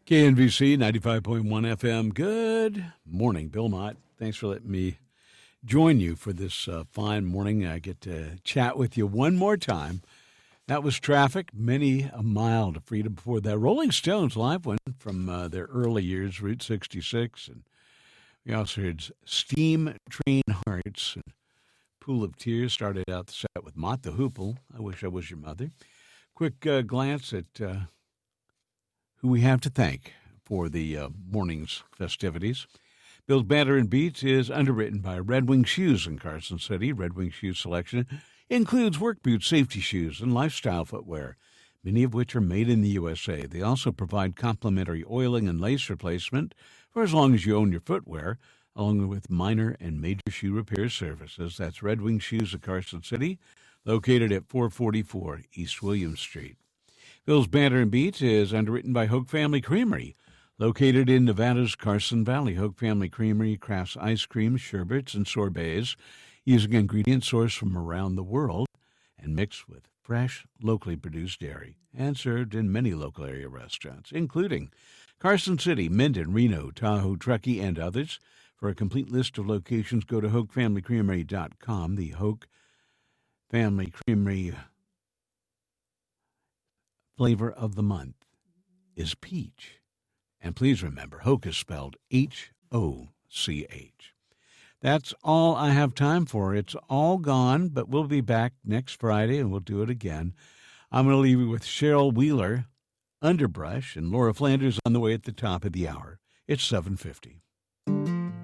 KNVC 95.1 FM. Good morning, Bill Mott. Thanks for letting me join you for this fine morning. I get to chat with you one more time. That was Traffic, Many a Mile to Freedom. Before that, Rolling Stones live one from their early years, Route 66. And we also heard Steam Train Hearts and Pool of Tears. Started out the set with Mott the Hoople, I Wish I Was Your Mother. Quick glance at who we have to thank for the morning's festivities. Bill's Banter and Beats is underwritten by Red Wing Shoes in Carson City. Red Wing Shoe selection includes work boots, safety shoes, and lifestyle footwear, many of which are made in the USA. They also provide complimentary oiling and lace replacement for as long as you own your footwear, along with minor and major shoe repair services. That's Red Wing Shoes of Carson City, located at 444 East William Street. Bill's Banter and Beats is underwritten by Hoke Family Creamery, located in Nevada's Carson Valley. Hoke Family Creamery crafts ice cream, sherbets, and sorbets using ingredients sourced from around the world and mixed with fresh, locally produced dairy, and served in many local area restaurants, including Carson City, Minden, Reno, Tahoe, Truckee, and others. For a complete list of locations, go to HokeFamilyCreamery.com. The Hoke Family Creamery flavor of the month is peach. And please remember, Hoke is spelled H-O-C-H. That's all I have time for. It's all gone, but we'll be back next Friday, and we'll do it again. I'm going to leave you with Cheryl Wheeler, Underbrush, and Laura Flanders on the way at the top of the hour. It's 7:50.